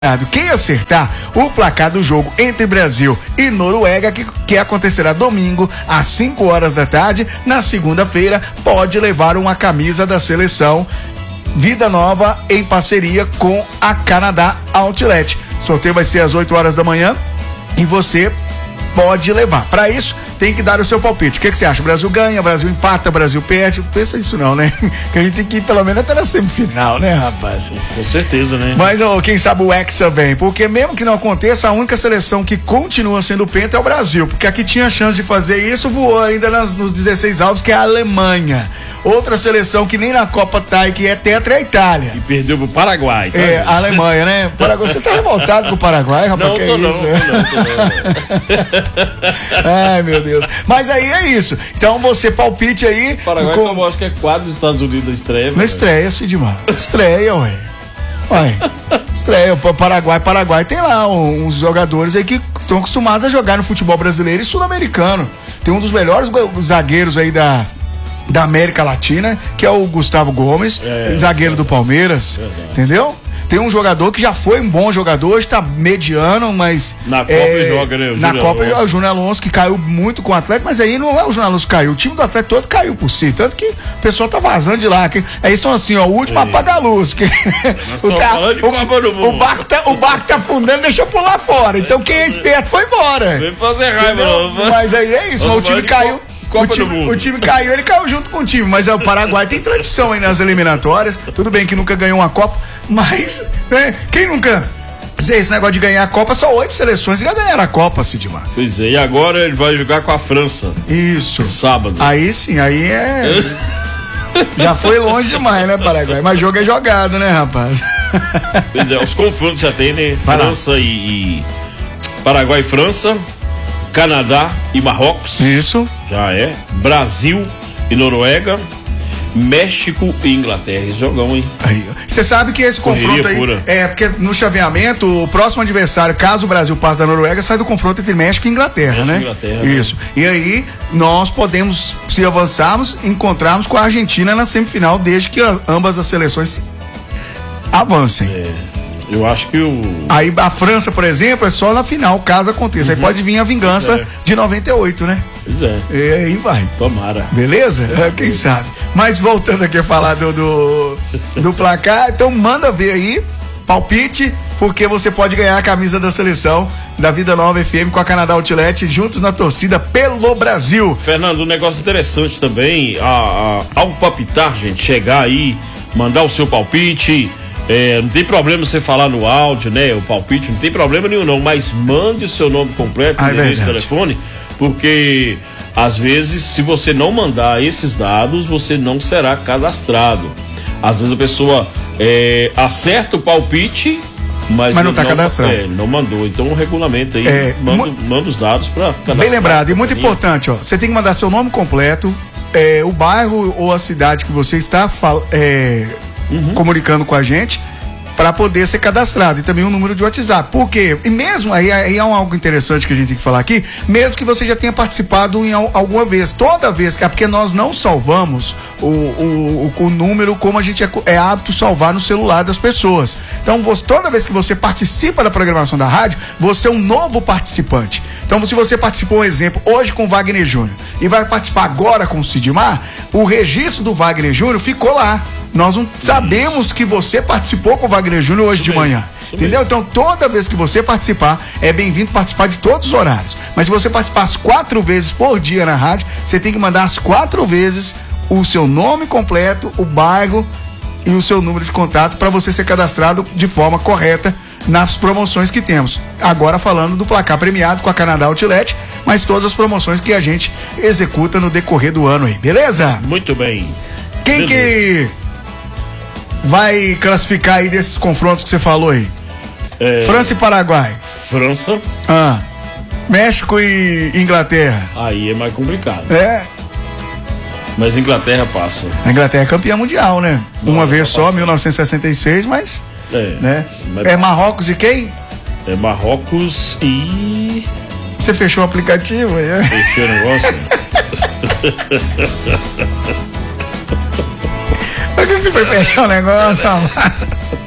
Quem acertar o placar do jogo entre Brasil e Noruega, que acontecerá domingo às 5 horas da tarde, na segunda-feira, pode levar uma camisa da seleção Vida Nova em parceria com a Canadá Outlet. O sorteio vai ser às 8 horas da manhã e você pode levar. Para isso, tem que dar o seu palpite. O que você acha? O Brasil ganha, o Brasil empata, o Brasil perde? Pensa isso não, né? Que a gente tem que ir pelo menos até na semifinal, né, rapaz? Com certeza, né? Mas, quem sabe o Hexa vem. Porque mesmo que não aconteça, a única seleção que continua sendo penta é o Brasil. Porque aqui tinha chance de fazer isso, voou ainda nos 16 avos, que é a Alemanha. Outra seleção que nem na Copa tá e que é tetra é a Itália. E perdeu pro Paraguai. Tá, gente? A Alemanha, né? O Paraguai, você tá revoltado com o Paraguai, rapaz? Não, que tô é não, isso? não. Ai, meu Deus. Mas aí é isso. Então você palpite aí. O Paraguai eu acho que é quadro dos Estados Unidos da estreia. Não estreia, Sidmar. Estreia, ué. Estreia. Paraguai tem lá uns jogadores aí que estão acostumados a jogar no futebol brasileiro e sul-americano. Tem um dos melhores zagueiros aí da América Latina, que é o Gustavo Gomes, zagueiro do Palmeiras, entendeu? Tem um jogador que já foi um bom jogador, está mediano, mas... Na Copa ele joga, né? Na Copa é o Júnior Alonso, que caiu muito com o Atlético, mas aí não é o Júnior Alonso que caiu, o time do Atlético todo caiu por si, tanto que o pessoal tá vazando de lá. Aí estão assim, ó, o último apaga a luz. O barco tá afundando, deixa eu pular fora. Então quem é esperto foi embora. Vem fazer raiva, não. Mas aí é isso, mas o time caiu. O time caiu, ele caiu junto com o time, mas o Paraguai tem tradição aí nas eliminatórias, tudo bem que nunca ganhou uma Copa, mas, né, quem nunca? Esse negócio de ganhar a Copa, só 8 seleções já ganharam a Copa, Sidmar. Pois é, e agora ele vai jogar com a França. Isso. Sábado. Aí sim, aí é... Já foi longe demais, né, Paraguai? Mas jogo é jogado, né, rapaz? Pois é, os confrontos já tem, né? França e Paraguai e França, Canadá e Marrocos. Isso. Já é. Brasil e Noruega, México e Inglaterra. Esse jogão, hein? Você sabe que esse confronto aí porque no chaveamento, o próximo adversário, caso o Brasil passe da Noruega, sai do confronto entre México e Inglaterra, né? Isso. E aí nós podemos, se avançarmos, encontrarmos com a Argentina na semifinal, desde que ambas as seleções avancem. Eu acho que Aí a França, por exemplo, é só na final, caso aconteça. Aí pode vir a vingança de 98, né? Pois é. E aí vai. Tomara. Beleza? Quem sabe? Mas voltando aqui a falar do placar, então manda ver aí, palpite, porque você pode ganhar a camisa da seleção da Vida Nova FM com a Canadá Outlet, juntos na torcida pelo Brasil. Fernando, um negócio interessante também, ao palpitar, gente, chegar aí, mandar o seu palpite. Não tem problema você falar no áudio, né? O palpite, não tem problema nenhum não, mas mande o seu nome completo, endereço, telefone, porque às vezes, se você não mandar esses dados, você não será cadastrado. Às vezes a pessoa acerta o palpite, mas não está cadastrado. Não mandou. Então o regulamento aí manda os dados para cadastrar. Bem lembrado, e muito importante, você tem que mandar seu nome completo, o bairro ou a cidade que você está comunicando com a gente, para poder ser cadastrado, e também um número de WhatsApp. Por quê? E mesmo aí é algo interessante que a gente tem que falar aqui, mesmo que você já tenha participado em alguma vez, toda vez, porque nós não salvamos o número como a gente é hábito salvar no celular das pessoas. Então, toda vez que você participa da programação da rádio, você é um novo participante. Então, se você participou, um exemplo, hoje com o Wagner Júnior e vai participar agora com o Sidmar, o registro do Wagner Júnior ficou lá. Nós não sabemos que você participou com o Wagner Júnior hoje de manhã. Entendeu? Então, toda vez que você participar, é bem-vindo participar de todos os horários. Mas se você participar as 4 vezes por dia na rádio, você tem que mandar as 4 vezes o seu nome completo, o bairro e o seu número de contato para você ser cadastrado de forma correta nas promoções que temos. Agora falando do placar premiado com a Canadá Outlet, mas todas as promoções que a gente executa no decorrer do ano aí, beleza? Muito bem. Quem que vai classificar aí desses confrontos que você falou aí? França e Paraguai. França. México e Inglaterra. Aí é mais complicado. Mas Inglaterra passa. A Inglaterra é campeã mundial, né? Uma vez só, 1966, mas... né? Marrocos e quem? Marrocos e... Você fechou o aplicativo aí? Fechou o negócio? Por que você foi fechar o negócio, rapaz?